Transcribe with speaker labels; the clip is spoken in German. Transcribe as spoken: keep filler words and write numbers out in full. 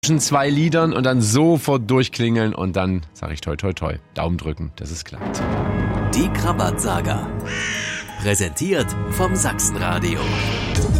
Speaker 1: zwischen zwei Liedern und dann sofort durchklingeln und dann sage ich toi toi toi. Daumen drücken, dass es klappt.
Speaker 2: Die Krabbert-Saga. Präsentiert vom Sachsenradio.